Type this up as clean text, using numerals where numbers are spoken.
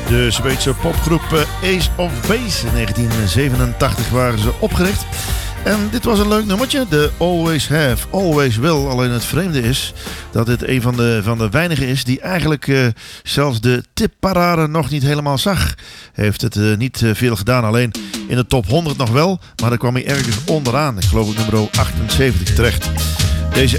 De Zweedse popgroep Ace of Base. In 1987 waren ze opgericht. En dit was een leuk nummertje, de Always Have, Always Will. Alleen het vreemde is dat dit een van de weinigen is die eigenlijk zelfs de tipparade nog niet helemaal zag. Heeft het niet veel gedaan, alleen in de top 100 nog wel. Maar dan kwam hij ergens onderaan, ik geloof op nummer 78 terecht. Deze